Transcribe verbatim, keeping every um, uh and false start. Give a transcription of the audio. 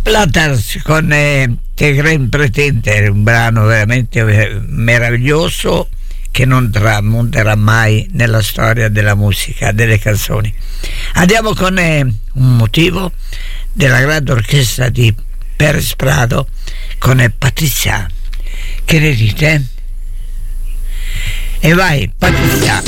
Platters con eh, Te Gran Pretendere, un brano veramente eh, meraviglioso che non tramonterà mai nella storia della musica, delle canzoni. Andiamo con eh, un motivo della grande orchestra di Perez Prado con eh, Patrizia. Che ne dite? E vai, Patrizia.